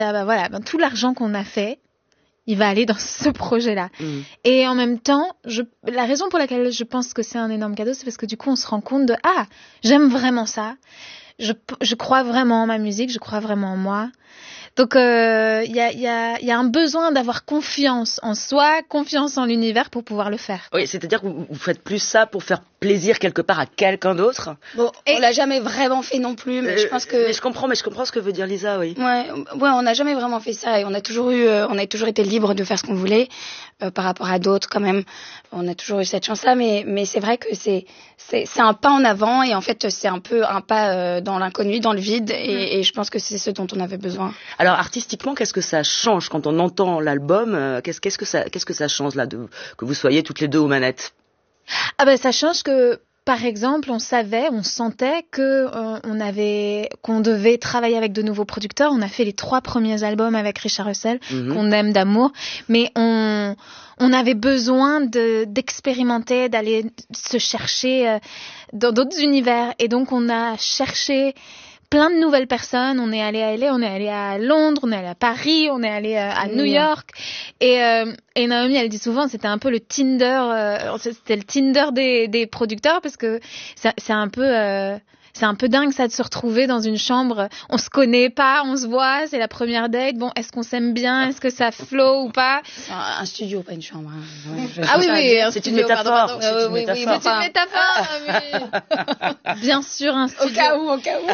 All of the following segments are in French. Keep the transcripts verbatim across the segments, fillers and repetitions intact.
ah bah voilà, ben, tout l'argent qu'on a fait, il va aller dans ce projet-là. Mmh. Et en même temps, je, la raison pour laquelle je pense que c'est un énorme cadeau, c'est parce que du coup, on se rend compte de « Ah, j'aime vraiment ça. Je, je crois vraiment en ma musique, je crois vraiment en moi. » Donc, il euh, y, a, y, a, y a un besoin d'avoir confiance en soi, confiance en l'univers pour pouvoir le faire. Oui, c'est-à-dire que vous, vous faites plus ça pour faire plaisir quelque part à quelqu'un d'autre. Bon, et... on l'a jamais vraiment fait non plus, mais euh, je pense que. Mais je comprends, mais je comprends ce que veut dire Lisa, oui. Ouais, ouais, on n'a jamais vraiment fait ça et on a toujours eu, euh, on a toujours été libre de faire ce qu'on voulait euh, par rapport à d'autres quand même. On a toujours eu cette chance-là, mais mais c'est vrai que c'est c'est c'est un pas en avant et en fait c'est un peu un pas euh, dans l'inconnu, dans le vide et, mmh. et je pense que c'est ce dont on avait besoin. Alors artistiquement, qu'est-ce que ça change quand on entend l'album euh, Qu'est-ce qu'est-ce que ça qu'est-ce que ça change là de que vous soyez toutes les deux aux manettes? Ah ben ça change que par exemple on savait, on sentait que euh, on avait qu'on devait travailler avec de nouveaux producteurs. On a fait les trois premiers albums avec Richard Russell mm-hmm. qu'on aime d'amour, mais on on avait besoin de d'expérimenter, d'aller se chercher euh, dans d'autres univers et donc on a cherché plein de nouvelles personnes. On est allé à L A, on est allé à Londres, on est allé à Paris, on est allé euh, à New York. Et, euh, et Naomi, elle dit souvent, c'était un peu le Tinder, euh, c'était le Tinder des, des producteurs parce que ça, c'est un peu, euh, c'est un peu dingue ça de se retrouver dans une chambre. On se connaît pas, on se voit, c'est la première date. Bon, est-ce qu'on s'aime bien, est-ce que ça flow ou pas? Un, un studio, pas une chambre. Hein. Ouais, ah oui, oui, c'est studio, une métaphore. Pardon, pardon. C'est euh, une oui, métaphore. Oui, c'est une métaphore. Mais... Bien sûr, un studio. Au cas où, au cas où.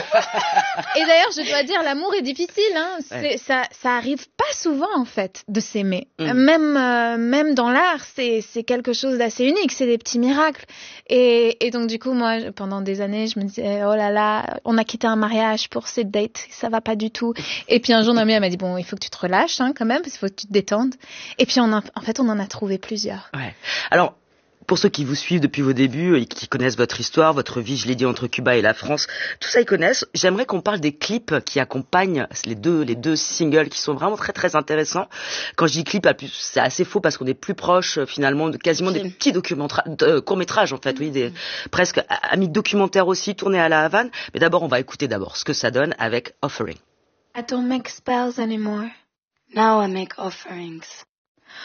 Et d'ailleurs, je dois dire, l'amour est difficile. Hein. C'est, ouais. ça, ça arrive pas souvent en fait de s'aimer. Mm. Même, euh, même dans l'art, c'est, c'est quelque chose d'assez unique. C'est des petits miracles. Et, et donc du coup, moi, pendant des années, je me disais, oh là là, on a quitté un mariage pour cette date, ça va pas du tout. Et puis un jour, Naomi, elle m'a dit, bon, il faut que tu te relâches hein, quand même, parce qu'il faut que tu te détendes. Et puis on a, en fait, on en a trouvé plusieurs. Ouais. Alors. Pour ceux qui vous suivent depuis vos débuts et qui connaissent votre histoire, votre vie, je l'ai dit, entre Cuba et la France, tout ça ils connaissent. J'aimerais qu'on parle des clips qui accompagnent les deux, les deux singles qui sont vraiment très très intéressants. Quand je dis clip, c'est assez faux parce qu'on est plus proche finalement de quasiment des petits documentaires, de, courts-métrages en fait, oui, des presque amis documentaires aussi tournés à la Havane. Mais d'abord, on va écouter d'abord ce que ça donne avec Offering. I don't make spells anymore. Now I make offerings.